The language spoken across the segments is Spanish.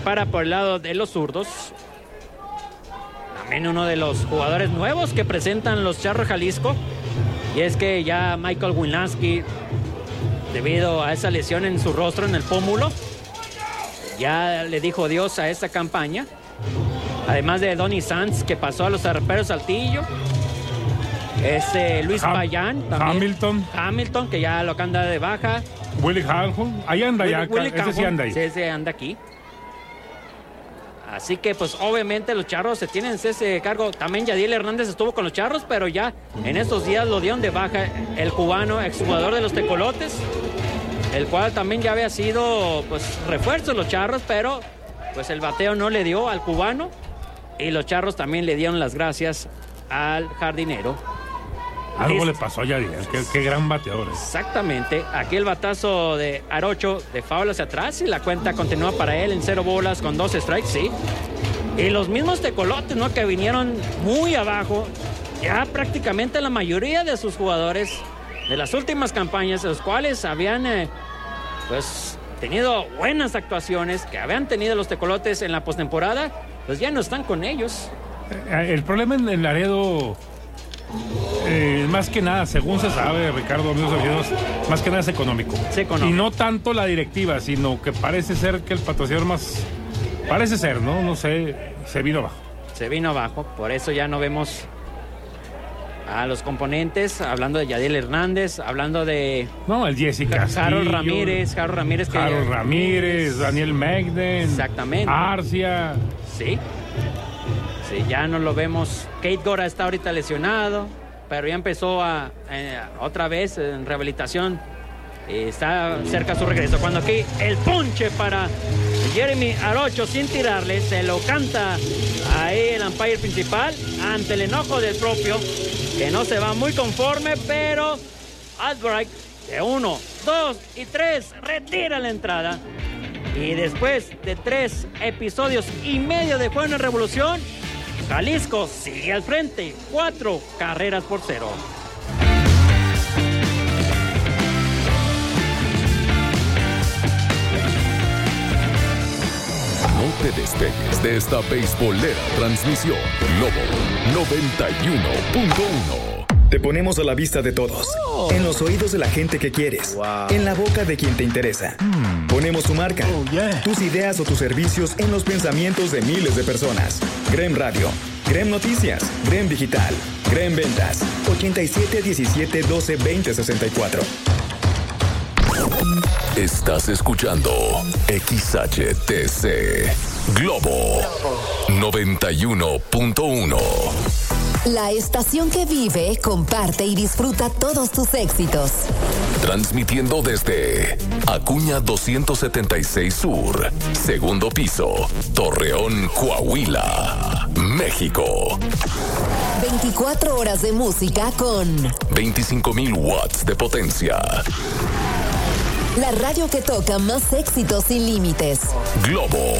prepara por el lado de los zurdos. También uno de los jugadores nuevos que presentan los Charros Jalisco. Y es que ya Michael Wilansky, debido a esa lesión en su rostro, en el pómulo, ya le dijo adiós a esta campaña. Además de Donny Sanz, que pasó a los Arperos Saltillo. Luis Payán también. Hamilton, que ya lo anda de baja. Willy Calhoun, ahí anda ese sí anda ahí. Sí, ese anda aquí. Así que pues obviamente los Charros se tienen ese cargo. También Yadiel Hernández estuvo con los Charros, pero ya en estos días lo dieron de baja el cubano, exjugador de los Tecolotes, el cual también ya había sido pues refuerzo de los Charros, pero pues el bateo no le dio al cubano y los Charros también le dieron las gracias al jardinero. Algo le pasó a Yadiel, qué gran bateador. Exactamente. Aquí el batazo de Arocho de foul hacia atrás y la cuenta continúa para él en 0 bolas con 2 strikes, sí. Y los mismos Tecolotes, ¿no? Que vinieron muy abajo. Ya prácticamente la mayoría de sus jugadores de las últimas campañas, los cuales habían pues tenido buenas actuaciones, que habían tenido los Tecolotes en la postemporada, pues ya no están con ellos. El problema en Laredo... más que nada, según se sabe, Ricardo, amigos aficionados, más que nada es económico. Y no tanto la directiva, sino que parece ser que el patrocinador más... Parece ser, ¿no? No sé, se vino abajo. Se vino abajo, por eso ya no vemos a los componentes, hablando de Yadiel Hernández, hablando de... No, el Jessica Harold Ramírez. Harold Ramírez, Daniel Megden. Exactamente. Arcia. Sí. Sí, ya no lo vemos. Kate Gora está ahorita lesionado, pero ya empezó otra vez en rehabilitación. Está cerca su regreso. Cuando aquí el ponche para Jeremy Arocho sin tirarle, se lo canta ahí el umpire principal ante el enojo del propio, que no se va muy conforme, pero Albright de 1, 2 y 3 retira la entrada. Y después de 3 episodios y medio de juego en Revolución, Jalisco sigue al frente, 4 carreras por 0. No te despegues de esta beisbolera transmisión. Globo 91.1. Te ponemos a la vista de todos, en los oídos de la gente que quieres, en la boca de quien te interesa. Ponemos tu marca, tus ideas o tus servicios en los pensamientos de miles de personas. Grem Radio, Grem Noticias, Grem Digital, Grem Ventas, 87 17 12 20 64. Estás escuchando XHTC Globo 91.1. La estación que vive, comparte y disfruta todos tus éxitos. Transmitiendo desde Acuña 276 Sur, segundo piso, Torreón, Coahuila, México. 24 horas de música con 25,000 watts de potencia. La radio que toca más éxitos sin límites. Globo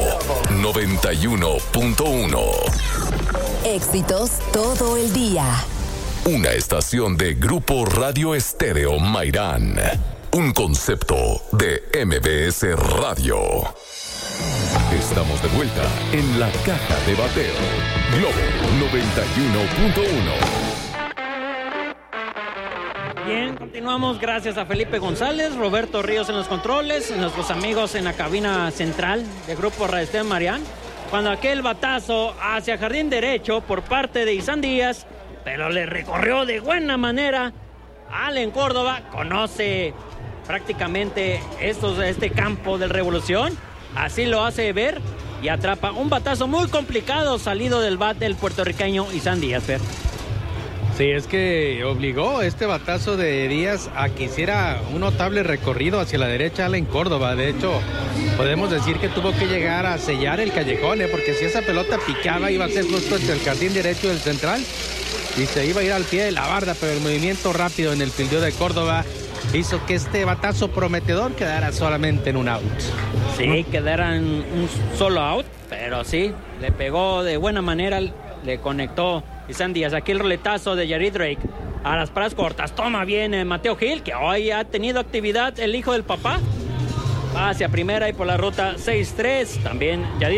91.1. Éxitos todo el día. Una estación de Grupo Radio Estéreo Mairán. Un concepto de MBS Radio. Estamos de vuelta en la caja de bateo. Globo 91.1. Bien, continuamos gracias a Felipe González, Roberto Ríos en los controles, nuestros amigos en la cabina central de Grupo Radio Estéreo Mairán. Cuando aquel batazo hacia jardín derecho por parte de Isan Díaz, pero le recorrió de buena manera. Allen Córdoba conoce prácticamente este campo del Revolución, así lo hace ver y atrapa un batazo muy complicado salido del bat del puertorriqueño Isan Díaz. Fer. Sí, es que obligó este batazo de Díaz a que hiciera un notable recorrido hacia la derecha Allen Córdoba. De hecho, podemos decir que tuvo que llegar a sellar el callejón, porque si esa pelota picaba iba a ser justo entre el jardín derecho del central y se iba a ir al pie de la barda, pero el movimiento rápido en el fildeo de Córdoba hizo que este batazo prometedor quedara solamente en un out. Sí, quedara en un solo out, pero sí, le pegó de buena manera, le conectó Isan Díaz. Aquí el roletazo de Jared Drake a las paradas cortas. Toma bien Mateo Gil, que hoy ha tenido actividad el hijo del papá. Va hacia primera y por la ruta 6-3. También Jared